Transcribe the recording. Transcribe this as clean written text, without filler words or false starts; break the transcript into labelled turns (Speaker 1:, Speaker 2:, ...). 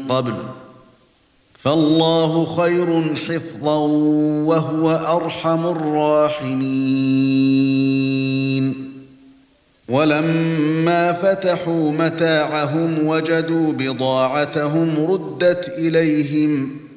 Speaker 1: قبل فالله خير حفظا وهو أرحم الراحمين ولما فتحوا متاعهم وجدوا بضاعتهم ردت إليهم